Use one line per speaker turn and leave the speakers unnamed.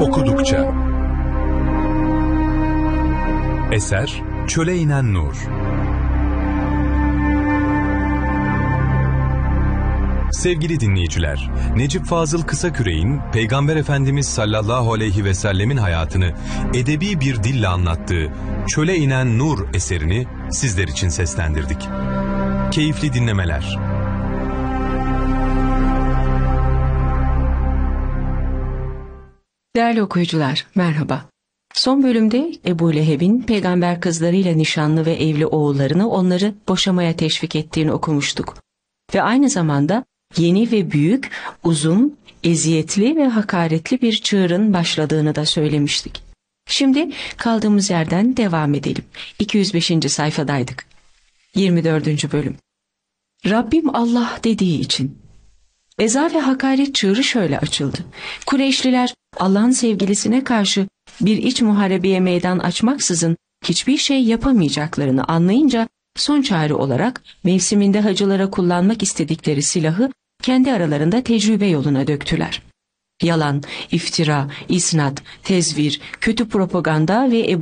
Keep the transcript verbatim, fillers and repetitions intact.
okudukça. Eser Çöle inen Nur. Sevgili dinleyiciler, Necip Fazıl Kısaküre'in Peygamber Efendimiz sallallahu aleyhi ve sellemin hayatını edebi bir dille anlattığı Çöle inen Nur eserini sizler için seslendirdik. Keyifli dinlemeler.
Değerli okuyucular, merhaba. Son bölümde Ebu Leheb'in peygamber kızlarıyla nişanlı ve evli oğullarını onları boşamaya teşvik ettiğini okumuştuk. Ve aynı zamanda yeni ve büyük, uzun, eziyetli ve hakaretli bir çığırın başladığını da söylemiştik. Şimdi kaldığımız yerden devam edelim. iki yüz beşinci sayfadaydık. yirmi dördüncü bölüm. Rabbim Allah dediği için. Eza ve hakaret çığırı şöyle açıldı. Kureyşliler Allah'ın sevgilisine karşı bir iç muharebeye meydan açmaksızın hiçbir şey yapamayacaklarını anlayınca son çare olarak mevsiminde hacılara kullanmak istedikleri silahı kendi aralarında tecrübe yoluna döktüler. Yalan, iftira, isnat, tezvir, kötü propaganda ve